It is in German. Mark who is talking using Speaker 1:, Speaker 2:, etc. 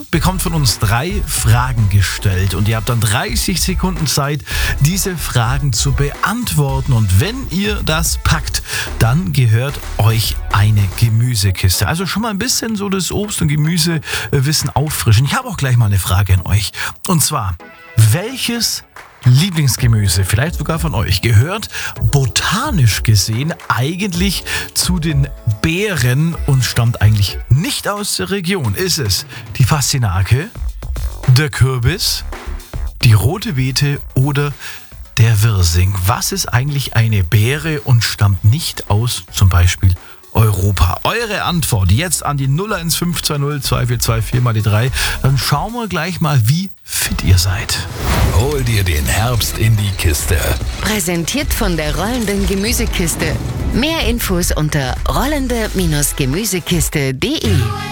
Speaker 1: bekommt von uns 3 Fragen gestellt und ihr habt dann 30 Sekunden Zeit, diese Fragen zu beantworten. Und wenn ihr das packt, dann gehört euch eine Gemüsekiste. Also schon mal ein bisschen so das Obst- und Gemüsewissen auffrischen. Ich habe auch gleich mal eine Frage an euch. Und zwar, welches Lieblingsgemüse, vielleicht sogar von euch, gehört botanisch gesehen eigentlich zu den Beeren und stammt eigentlich nicht aus der Region? Ist es die Pastinake, der Kürbis, die rote Beete oder der Wirsing? Was ist eigentlich eine Beere und stammt nicht aus zum Beispiel Europa? Eure Antwort jetzt an die 01520 2424 mal die 3. Dann schauen wir gleich mal, wie fit ihr seid.
Speaker 2: Hol dir den Herbst in die Kiste.
Speaker 3: Präsentiert von der Rollenden Gemüsekiste. Mehr Infos unter rollende-gemüsekiste.de.